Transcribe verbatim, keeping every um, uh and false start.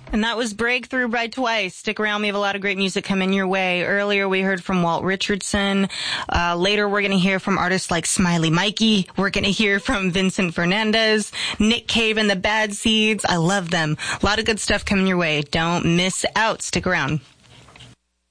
And that was Breakthrough by Twice. Stick around. We have a lot of great music coming your way. Earlier, we heard from Walt Richardson. Uh, later, we're going to hear from artists like Smiley Mikey. We're going to hear from Vincent Fernandez, Nick Cave and the Bad Seeds. I love them. A lot of good stuff coming your way. Don't miss out. Stick around.